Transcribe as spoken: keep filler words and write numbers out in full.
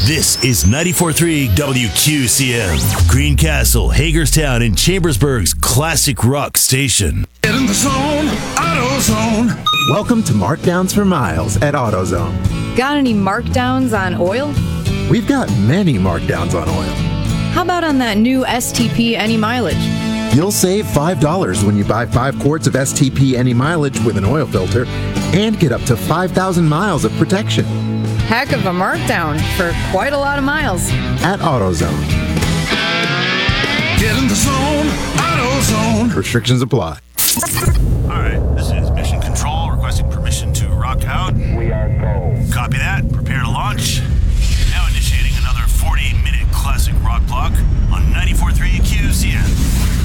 This is ninety-four point three W Q C M, Greencastle, Hagerstown, and Chambersburg's classic rock station. Get in the zone, AutoZone. Welcome to Markdowns for Miles at AutoZone. Got any markdowns on oil? We've got many markdowns on oil. How about on that new S T P Any Mileage? You'll save five dollars when you buy five quarts of S T P Any Mileage with an oil filter and get up to five thousand miles of protection. Heck of a markdown for quite a lot of miles. At AutoZone. Get in the zone, AutoZone. Restrictions apply. All right, this is Mission Control requesting permission to rock out. We are go. Copy that. Prepare to launch. Now initiating another forty-minute classic rock block on ninety-four point three Q C M.